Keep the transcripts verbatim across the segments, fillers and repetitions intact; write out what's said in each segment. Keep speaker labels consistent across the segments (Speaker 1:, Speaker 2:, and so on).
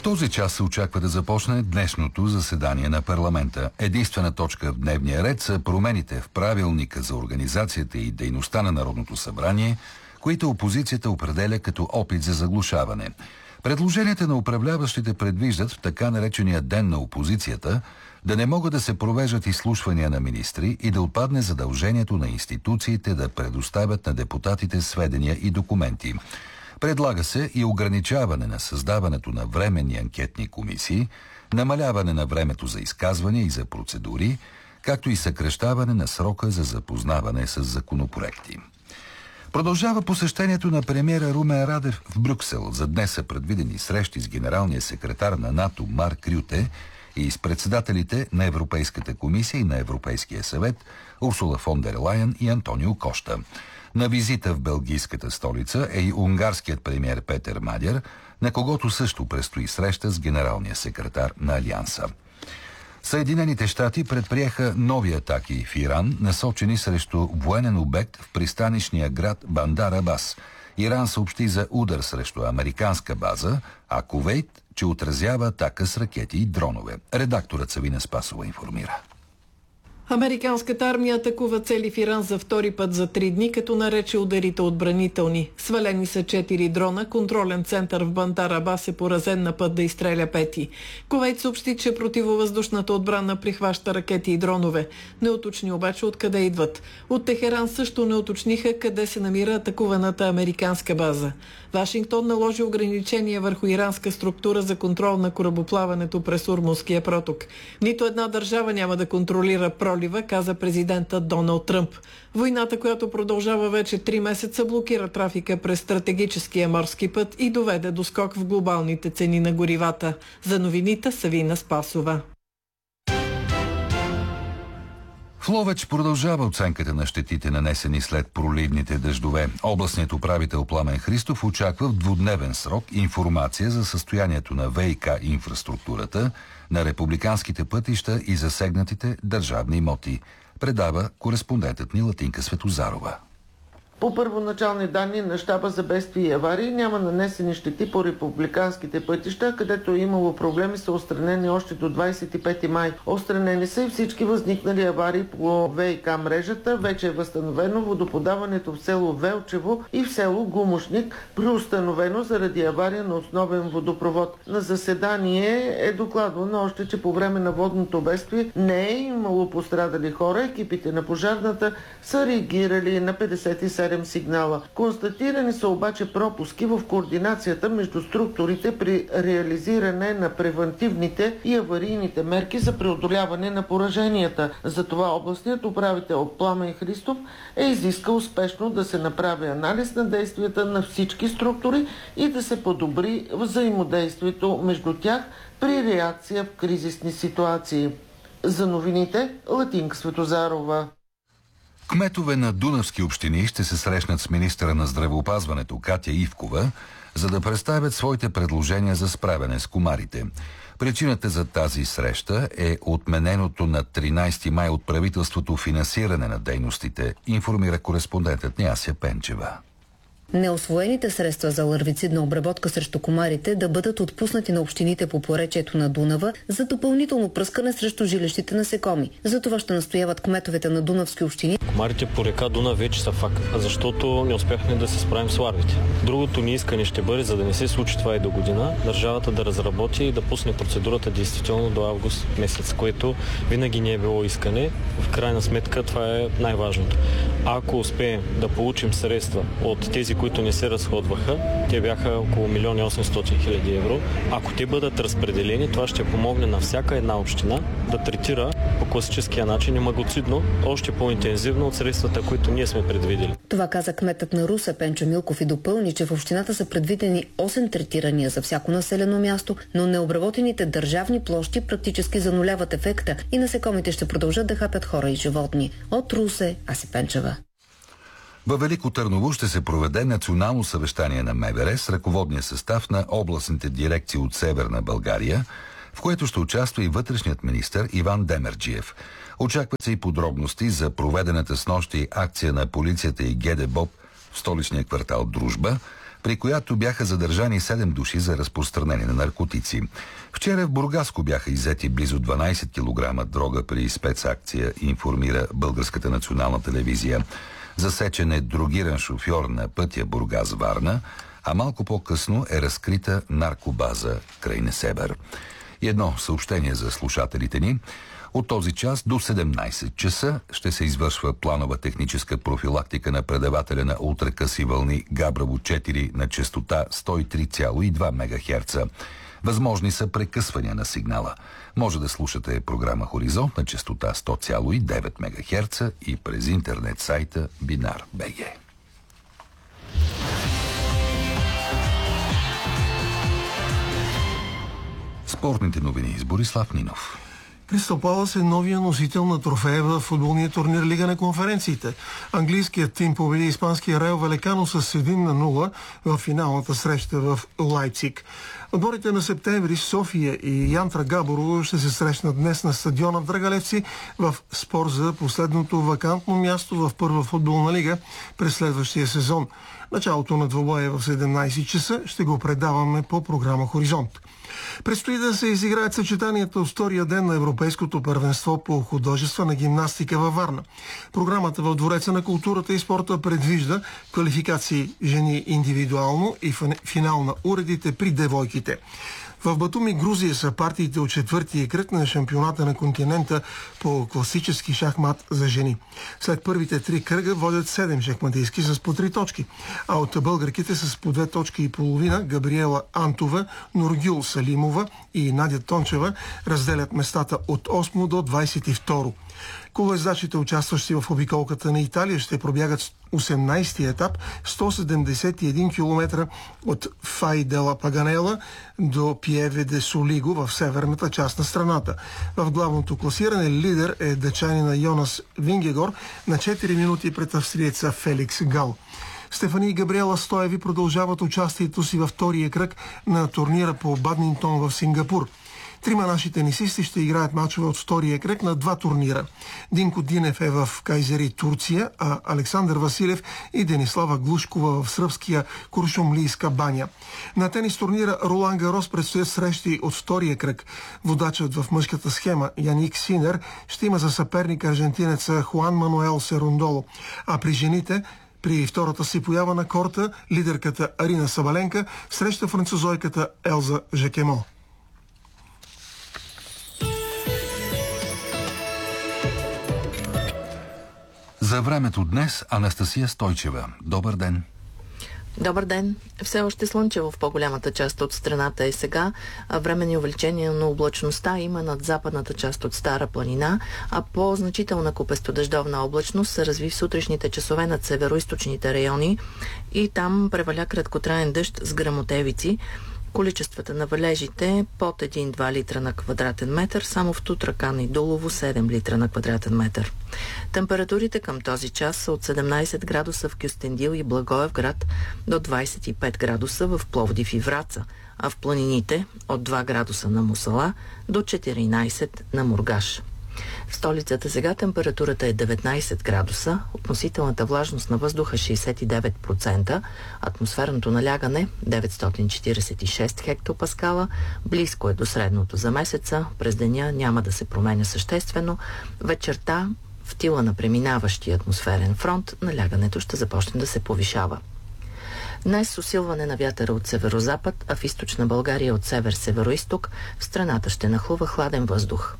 Speaker 1: този час се очаква да започне днешното заседание на парламента. Единствена точка в дневния ред са промените в правилника за организацията и дейността на Народното събрание, които опозицията определя като опит за заглушаване. Предложенията на управляващите предвиждат в така наречения ден на опозицията да не могат да се провеждат изслушвания на министри и да отпадне задължението на институциите да предоставят на депутатите сведения и документи. Предлага се и ограничаване на създаването на временни анкетни комисии, намаляване на времето за изказвания и за процедури, както и съкращаване на срока за запознаване с законопроекти. Продължава посещението на премиера Румен Радев в Брюксел. За днес са предвидени срещи с генералния секретар на НАТО Марк Рюте и с председателите на Европейската комисия и на Европейския съвет Урсула фон дер Лайен и Антонио Кошта. На визита в белгийската столица е и унгарският премиер Петер Мадяр, на когото също предстои среща с генералния секретар на Алианса. Съединените щати предприеха нови атаки в Иран, насочени срещу военен обект в пристанищния град Бандар Абас. Иран съобщи за удар срещу американска база, а Кувейт, че отразява атака с ракети и дронове. Редакторът Савина Спасова информира.
Speaker 2: Американската армия атакува цели в Иран за втори път за три дни, като нарече ударите отбранителни. Свалени са четири дрона, контролен център в Бандар Абас е поразен на път да изстреля пети. Кувейт съобщи, че противовъздушната отбрана прихваща ракети и дронове. Не уточни обаче откъде идват. От Техеран също не уточниха къде се намира атакуваната американска база. Вашингтон наложи ограничения върху иранска структура за контрол на корабоплаването през Ормузския проток. Нито една държава няма да контролира пролива, каза президентът Доналд Тръмп. Войната, която продължава вече три месеца, блокира трафика през стратегическия морски път и доведе до скок в глобалните цени на горивата. За новините Савина Спасова.
Speaker 1: В Ловеч продължава оценката на щетите, нанесени след проливните дъждове. Областният управител Пламен Христов очаква в двудневен срок информация за състоянието на ВиК инфраструктурата, на републиканските пътища и засегнатите държавни имоти, предава кореспондентът ни Латинка Светозарова.
Speaker 3: По първоначални данни на щаба за бедствия и аварии няма нанесени щети по републиканските пътища, където е имало проблеми, са отстранени още до двадесет и пети май. Отстранени са и всички възникнали аварии по ВиК мрежата. Вече е възстановено водоподаването в село Велчево и в село Гумошник, преустановено заради авария на основен водопровод. На заседание е докладвано още, че по време на водното бедствие не е имало пострадали хора. Екипите на пожарната са реагирали на петдесет и седем сигнала. Констатирани са обаче пропуски в координацията между структурите при реализиране на превантивните и аварийните мерки за преодоляване на пораженията. Затова областният управител Пламен Христов е изискал успешно да се направи анализ на действията на всички структури и да се подобри взаимодействието между тях при реакция в кризисни ситуации. За новините Латинка Светозарова.
Speaker 1: Кметове на дунавски общини ще се срещнат с министъра на здравеопазването Катя Ивкова, за да представят своите предложения за справяне с комарите. Причината за тази среща е отмененото на тринадесети май от правителството финансиране на дейностите, информира кореспондентът ни Ася Пенчева.
Speaker 4: Неосвоените средства за ларвицидна обработка срещу комарите да бъдат отпуснати на общините по поречието на Дунава за допълнително пръскане срещу жилищите насекоми. За това ще настояват кметовете на дунавски общини.
Speaker 5: Комарите по река Дунав вече са факт, защото не успяхме да се справим с ларвите. Другото ни искане ще бъде, за да не се случи това и до година, държавата да разработи и да пусне процедурата действително до август месец, което винаги не е било искане. В крайна сметка това е най-важното. Ако успеем да получим средства от тези, които не се разходваха, те бяха около милион и осемстотин хиляди евро. Ако те бъдат разпределени, това ще помогне на всяка една община да третира по класическия начин и магоцидно, още по-интензивно от средствата, които ние сме предвидели.
Speaker 4: Това каза кметът на Русе Пенчо Милков и допълни, че в общината са предвидени осем третирания за всяко населено място, но необработените държавни площи практически зануляват ефекта и насекомите ще продължат да хапят хора и животни. От Русе, Ася Пенчева.
Speaker 1: Във Велико Търново ще се проведе национално съвещание на МВР с ръководния състав на областните дирекции от Северна България, в което ще участва и вътрешният министър Иван Демерджиев. Очакват се и подробности за проведената снощи акция на полицията и ГДБОП в столичния квартал Дружба, при която бяха задържани седем души за разпространение на наркотици. Вчера в Бургаско бяха иззети близо дванайсет килограма дрога при спецакция, информира Българската национална телевизия. Засечен е дрогиран шофьор на пътя Бургас-Варна, а малко по-късно е разкрита наркобаза край Несебър. И едно съобщение за слушателите ни. От този час до седемнайсет часа ще се извършва планова техническа профилактика на предавателя на ултракъси вълни Габрово четири на честота сто и три цяло и две мегахерца. Възможни са прекъсвания на сигнала. Може да слушате програма Хоризонт на честота сто цяло и девет мегахерца и през интернет сайта Бинар точка би джи. Спортните новини с Борислав Нинов.
Speaker 6: Кристал Палас е новия носител на трофея в футболния турнир Лига на конференциите. Английският тим победи испанския Реал Валекано с едно на нула в финалната среща в Лайпциг. Отборите на Септември, София и Янтра Габорово ще се срещнат днес на стадиона в Драгалевци в спор за последното вакантно място в първа футболна лига през следващия сезон. Началото на двобоя в седемнайсет часа ще го предаваме по програма Хоризонт. Предстои да се изиграят съчетанията от втория ден на Европейското първенство по художествена гимнастика във Варна. Програмата в Двореца на културата и спорта предвижда квалификации жени индивидуално и финал на уредите при девойките. В Батуми, Грузия са партиите от четвъртия кръг на шампионата на континента по класически шахмат за жени. След първите три кръга водят седем шахматистки с по три точки, а от българките с по две точки и половина Габриела Антова, Нургюл Салимова и Надя Тончева разделят местата от осмо до двайсет и второ. Колоездачите, участващи в обиколката на Италия, ще пробягат осемнайсети етап, сто седемдесет и един километра от Фай дела Паганела до Пиеве де Солиго в северната част на страната. В главното класиране лидер е дъчанина Йонас Вингегор на четири минути пред австриеца Феликс Гал. Стефани и Габриела Стоеви продължават участието си във втория кръг на турнира по бадминтон в Сингапур. Трима наши тенисисти ще играят мачове от втория кръг на два турнира. Динко Динев е в Кайзери, Турция, а Александър Василев и Денислава Глушкова в сръбския Куршумлийска баня. На тенис турнира Ролан Гарос предстоят срещи от втория кръг. Водачът в мъжката схема Яник Синер ще има за съперник аржентинеца Хуан Мануел Серундоло, а при жените при втората си поява на корта лидерката Арина Сабаленка среща французойката Елза Жакемо.
Speaker 1: За времето днес Анастасия Стойчева. Добър ден!
Speaker 7: Добър ден! Все още слънчево в по-голямата част от страната е сега. Временни увеличения на облачността има над западната част от Стара планина, а по-значителна купестодъждовна облачност се разви в сутрешните часове над североизточните райони и там преваля краткотраен дъжд с гръмотевици. Количествата на валежите под един-два литра на квадратен метър, само в Тутракан и Дулово седем литра на квадратен метър. Температурите към този час са от седемнайсет градуса в Кюстендил и Благоевград до двайсет и пет градуса в Пловдив и Враца, а в планините от два градуса на Мусала до четиринайсет на Мургаш. В столицата сега температурата е деветнайсет градуса, относителната влажност на въздуха шейсет и девет процента, атмосферното налягане деветстотин четирийсет и шест хектопаскала, близко е до средното за месеца, през деня няма да се променя съществено, вечерта в тила на преминаващия атмосферен фронт налягането ще започне да се повишава. Днес с усилване на вятъра от северозапад, а в източна България от север-североизток, в страната ще нахлува хладен въздух.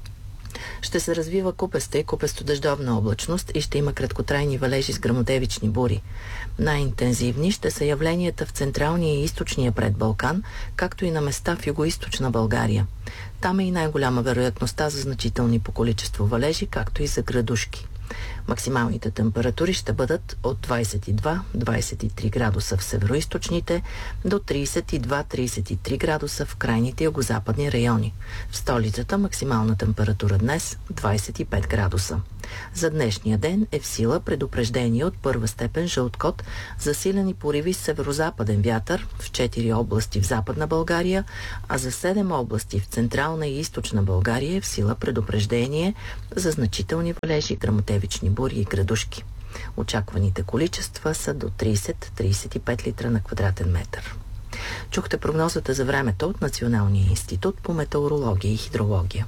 Speaker 7: Ще се развива купеста и купестодъждовна облачност и ще има краткотрайни валежи с гръмотевични бури. Най-интензивни ще са явленията в централния и източния предбалкан, както и на места в югоизточна България. Там е и най-голяма вероятността за значителни по количество валежи, както и за градушки. Максималните температури ще бъдат от двайсет и два до двайсет и три градуса в североизточните до трийсет и два до трийсет и три градуса в крайните югозападни райони. В столицата максимална температура днес двайсет и пет градуса. За днешния ден е в сила предупреждение от първа степен жълт код за силени пориви с северозападен вятър в четири области в Западна България, а за седем области в Централна и Източна България е в сила предупреждение за значителни валежи, гръмотевични бури и градушки. Очакваните количества са до трийсет до трийсет и пет литра на квадратен метър. Чухте прогнозата за времето от Националния институт по метеорология и хидрология.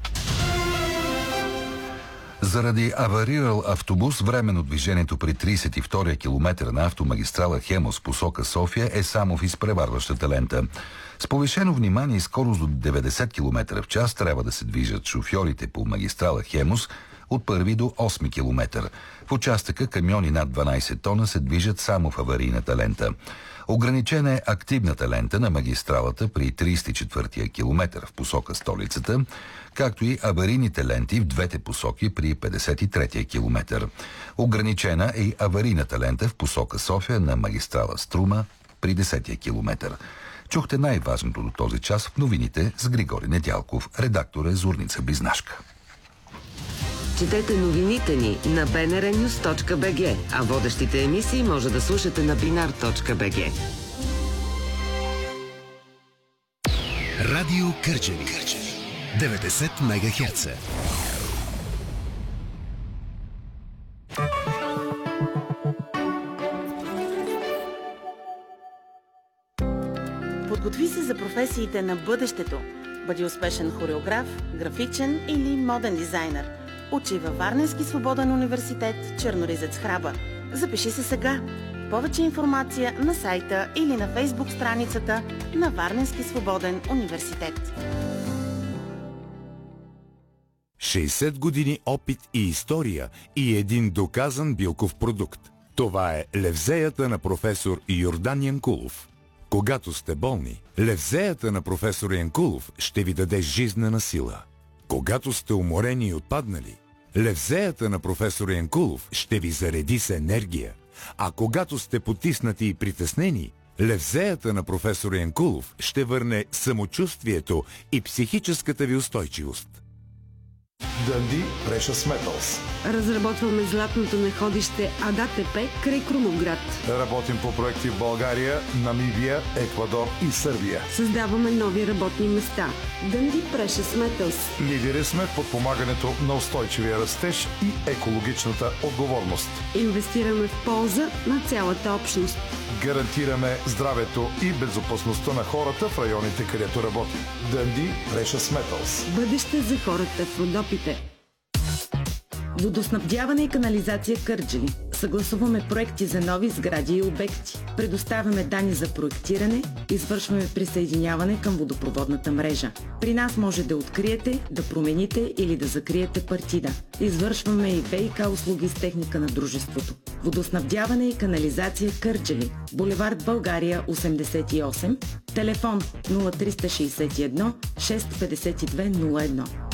Speaker 1: Заради аварирал автобус, временно движението при трийсет и втория километър на автомагистрала Хемус посока София е само в изпреварващата лента. С повишено внимание и скорост до деветдесет километра в час трябва да се движат шофьорите по магистрала Хемус от първи до осми километър. В участъка камиони над дванайсет тона се движат само в аварийната лента. Ограничена е активната лента на магистралата при трийсет и четвъртия километър в посока столицата, както и аварийните ленти в двете посоки при петдесет и третия километър. Ограничена е и аварийната лента в посока София на магистрала Струма при десетия километър. Чухте най-важното до този час в новините с Григори Недялков. Редактор е Зорница Близнашка.
Speaker 8: Четете новините ни на би ен ар нюз точка би джи, а водещите емисии може да слушате на бинар точка би джи.
Speaker 9: Радио Кърджали. деветдесет мегахерца.
Speaker 10: Подготви се за професиите на бъдещето. Бъди успешен хореограф, графичен или моден дизайнер. Учи във Варненски свободен университет Черноризец Храбър. Запиши се сега. Повече информация на сайта или на фейсбук страницата на Варненски свободен университет.
Speaker 11: шейсет години опит и история и един доказан билков продукт. Това е левзеята на професор Йордан Янкулов. Когато сте болни, левзеята на професор Янкулов ще ви даде жизнена сила. Когато сте уморени и отпаднали, левзеята на професор Янкулов ще ви зареди с енергия. А когато сте потиснати и притеснени, левзеята на професор Янкулов ще върне самочувствието и психическата ви устойчивост.
Speaker 12: Дънди Precious Metals.
Speaker 13: Разработваме златното находище АДАТП край Крумовград.
Speaker 12: Работим по проекти в България, Намибия, Еквадор и Сърбия.
Speaker 13: Създаваме нови работни места. Дънди Precious Metals.
Speaker 12: Лидери сме в подпомагането на устойчивия растеж и екологичната отговорност.
Speaker 13: Инвестираме в полза на цялата общност.
Speaker 12: Гарантираме здравето и безопасността на хората в районите, където работим. Дънди Precious Metals.
Speaker 13: Бъдеще за хората в Родопите.
Speaker 10: Водоснабдяване и канализация Кърджали. Съгласуваме проекти за нови сгради и обекти. Предоставяме данни за проектиране, извършваме присъединяване към водопроводната мрежа. При нас може да откриете, да промените или да закриете партида. Извършваме и ВиК услуги с техника на дружеството. Водоснабдяване и канализация Кърджали. Булевард България осемдесет и осем. Телефон нула три шест едно шест пет две нула едно.